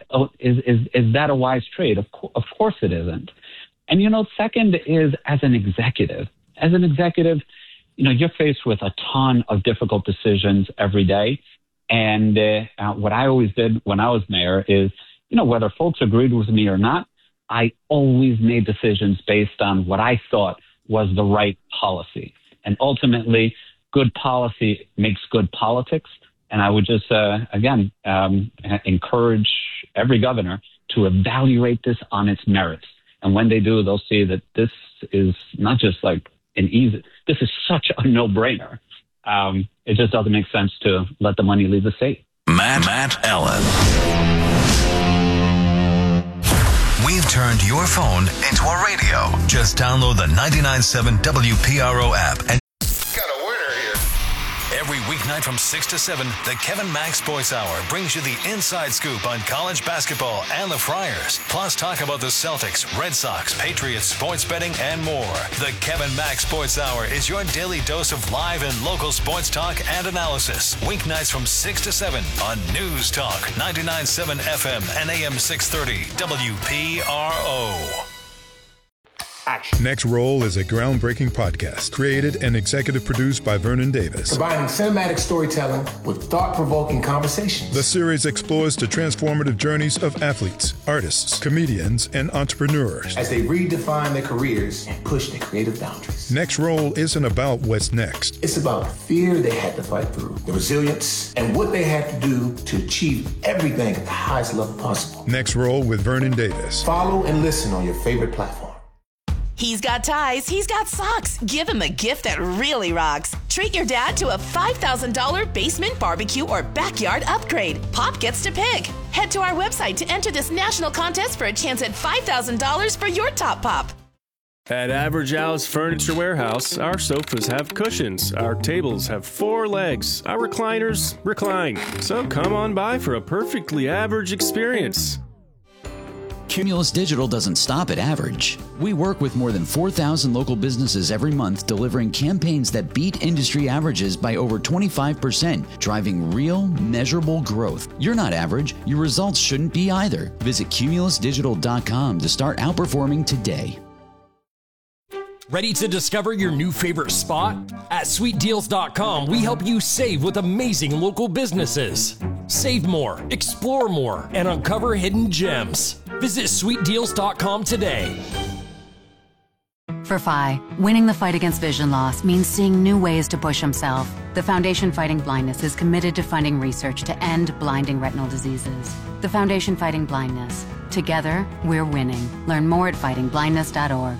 a wise trade? Of course it isn't. And, second is as an executive, you're faced with a ton of difficult decisions every day. And what I always did when I was mayor is, whether folks agreed with me or not, I always made decisions based on what I thought was the right policy. And ultimately, good policy makes good politics. And I would just, encourage every governor to evaluate this on its merits. And when they do, they'll see that this is not just this is such a no-brainer. It just doesn't make sense to let the money leave the state. Matt Allen. We've turned your phone into a radio. Just download the 99.7 WPRO app and every weeknight from 6 to 7, the Kevin Mack Sports Hour brings you the inside scoop on college basketball and the Friars. Plus, talk about the Celtics, Red Sox, Patriots, sports betting, and more. The Kevin Mack Sports Hour is your daily dose of live and local sports talk and analysis. Weeknights from 6 to 7 on News Talk, 99.7 FM and AM 630 WPRO. Action. Next Roll is a groundbreaking podcast created and executive produced by Vernon Davis. Combining cinematic storytelling with thought-provoking conversations. The series explores the transformative journeys of athletes, artists, comedians, and entrepreneurs as they redefine their careers and push their creative boundaries. Next Roll isn't about what's next. It's about the fear they had to fight through, the resilience, and what they had to do to achieve everything at the highest level possible. Next Roll with Vernon Davis. Follow and listen on your favorite platform. He's got ties, he's got socks. Give him a gift that really rocks. Treat your dad to a $5,000 basement barbecue or backyard upgrade. Pop gets to pick. Head to our website to enter this national contest for a chance at $5,000 for your top pop. At Average Al's Furniture Warehouse, our sofas have cushions, our tables have 4 legs, our recliners recline. So come on by for a perfectly average experience. Cumulus Digital doesn't stop at average. We work with more than 4,000 local businesses every month, delivering campaigns that beat industry averages by over 25%, driving real, measurable growth. You're not average. Your results shouldn't be either. Visit cumulusdigital.com to start outperforming today. Ready to discover your new favorite spot? At SweetDeals.com, we help you save with amazing local businesses. Save more, explore more, and uncover hidden gems. Visit SweetDeals.com today. For Phi, winning the fight against vision loss means seeing new ways to push himself. The Foundation Fighting Blindness is committed to funding research to end blinding retinal diseases. The Foundation Fighting Blindness. Together, we're winning. Learn more at fightingblindness.org.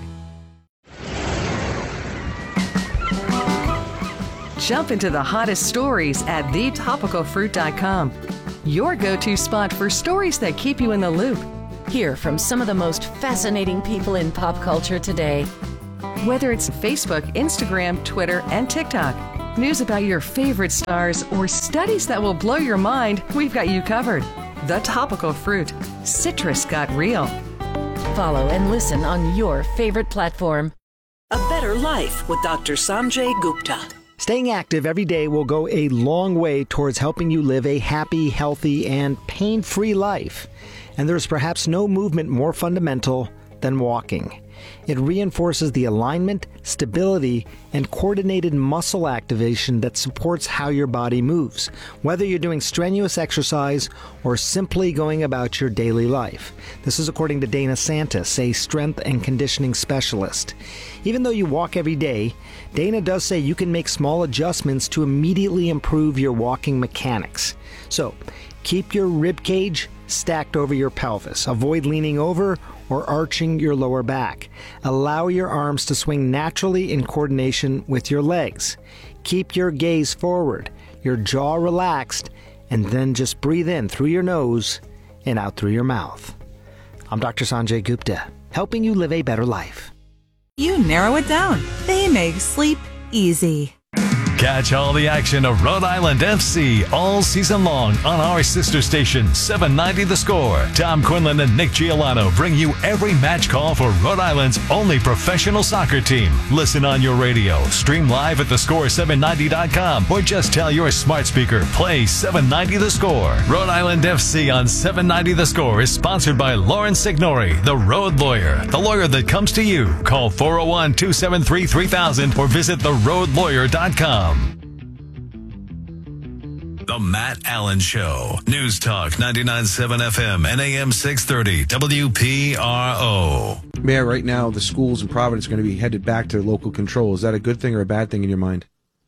Jump into the hottest stories at thetopicalfruit.com. Your go-to spot for stories that keep you in the loop. Hear from some of the most fascinating people in pop culture today. Whether it's Facebook, Instagram, Twitter, and TikTok, news about your favorite stars, or studies that will blow your mind, we've got you covered. The Topical Fruit. Citrus got real. Follow and listen on your favorite platform. A Better Life with Dr. Sanjay Gupta. Staying active every day will go a long way towards helping you live a happy, healthy, and pain-free life. And there's perhaps no movement more fundamental than walking. It reinforces the alignment, stability, and coordinated muscle activation that supports how your body moves, whether you're doing strenuous exercise or simply going about your daily life. This is according to Dana Santis, a strength and conditioning specialist. Even though you walk every day, Dana does say you can make small adjustments to immediately improve your walking mechanics. So, keep your rib cage stacked over your pelvis. Avoid leaning over or arching your lower back. Allow your arms to swing naturally in coordination with your legs. Keep your gaze forward, your jaw relaxed, and then just breathe in through your nose and out through your mouth. I'm Dr. Sanjay Gupta, helping you live a better life. You narrow it down. They make sleep easy. Catch all the action of Rhode Island FC all season long on our sister station, 790 The Score. Tom Quinlan and Nick Giolano bring you every match call for Rhode Island's only professional soccer team. Listen on your radio, stream live at thescore790.com, or just tell your smart speaker, play 790 The Score. Rhode Island FC on 790 The Score is sponsored by Lauren Signori, the Road Lawyer, the lawyer that comes to you. Call 401-273-3000 or visit theroadlawyer.com. The Matt Allen Show. News Talk 99.7 FM and AM 630 WPRO. Yeah, right now the schools in Providence are going to be headed back to local control. Is that a good thing or a bad thing in your mind?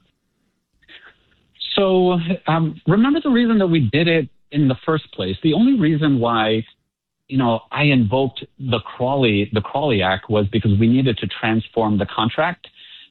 So remember the reason that we did it in the first place. The only reason why, I invoked the Crawley Act was because we needed to transform the contract.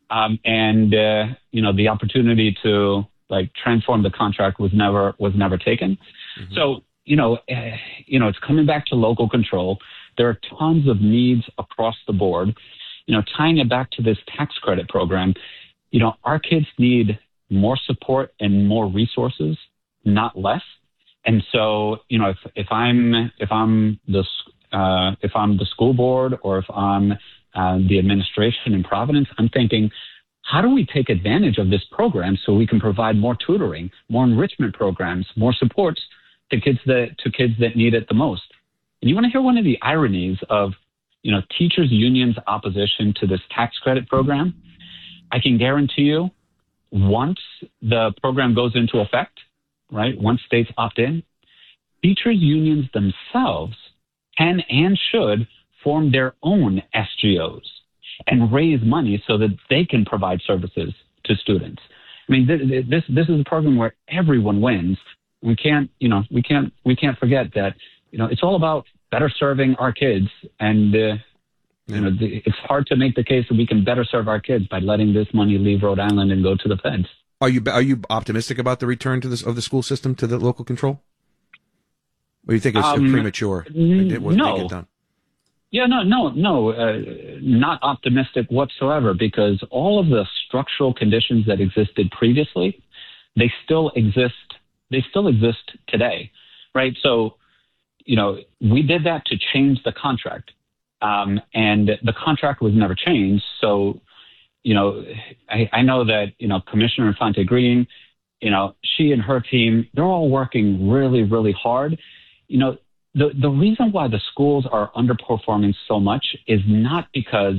The opportunity to transform the contract was never taken. Mm-hmm. So, it's coming back to local control. There are tons of needs across the board. Tying it back to this tax credit program, our kids need more support and more resources, not less. And so, if I'm the school board, or if I'm the administration in Providence, I'm thinking, how do we take advantage of this program so we can provide more tutoring, more enrichment programs, more supports to kids that need it the most? And you want to hear one of the ironies of, teachers unions' opposition to this tax credit program? I can guarantee you, once the program goes into effect, right, once states opt in, teachers unions themselves can and should form their own SGOs and raise money so that they can provide services to students. I mean, this is a program where everyone wins. We can't forget that, it's all about better serving our kids. And, it's hard to make the case that we can better serve our kids by letting this money leave Rhode Island and go to the feds. Are you optimistic about the return to of the school system to the local control? Or you think it's premature? No. Yeah, no, not optimistic whatsoever, because all of the structural conditions that existed previously, they still exist. They still exist today, right? So, we did that to change the contract, and the contract was never changed. So, I know that, Commissioner Infante Green, she and her team, they're all working really, really hard. The reason why the schools are underperforming so much is not because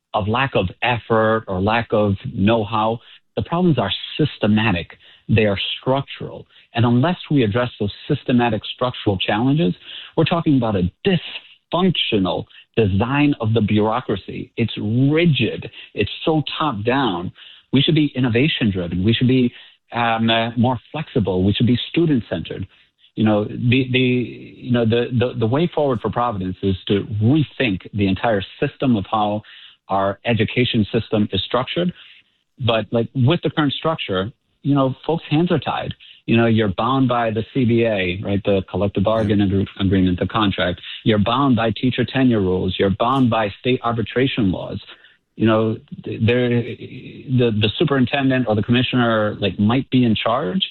of lack of effort or lack of know-how. The problems are systematic. They are structural. And unless we address those systematic structural challenges, we're talking about a dysfunctional design of the bureaucracy. It's rigid. It's so top down. We should be innovation driven. We should be more flexible. We should be student centered. The way forward for Providence is to rethink the entire system of how our education system is structured. But like with the current structure, folks' hands are tied. You're bound by the CBA, right? The collective bargaining agreement, the contract. You're bound by teacher tenure rules. You're bound by state arbitration laws. The superintendent or the commissioner might be in charge,